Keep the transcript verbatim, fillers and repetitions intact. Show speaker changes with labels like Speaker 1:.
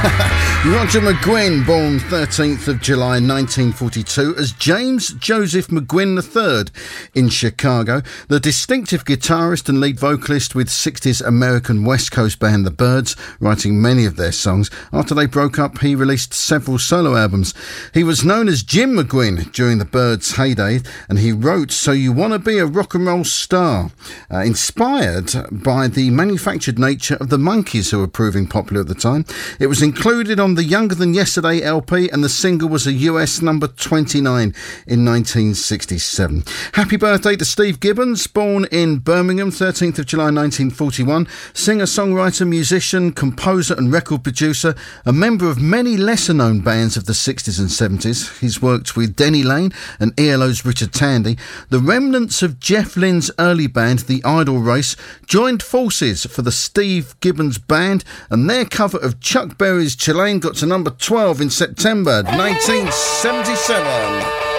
Speaker 1: Roger McGuinn, born thirteenth of July nineteen forty-two as James Joseph McGuinn the third in Chicago, the distinctive guitarist and lead vocalist with sixties American West Coast band The Byrds, writing many of their songs. After they broke up, he released several solo albums. He was known as Jim McGuinn during the Byrds' heyday, and he wrote So You Wanna Be a Rock and Roll Star, uh, inspired by the manufactured nature of the Monkees, who were proving popular at the time. It was included on the Younger Than Yesterday L P, and the single was a U S number twenty-nine in nineteen sixty-seven. Happy birthday to Steve Gibbons, born in Birmingham, thirteenth of July nineteen forty-one. Singer, songwriter, musician, composer and record producer, a member of many lesser-known bands of the sixties and seventies. He's worked with Denny Laine and E L O's Richard Tandy. The remnants of Jeff Lynne's early band, The Idle Race, joined forces for the Steve Gibbons Band, and their cover of Chuck Berry's Chilean got to number twelve in September nineteen seventy-seven.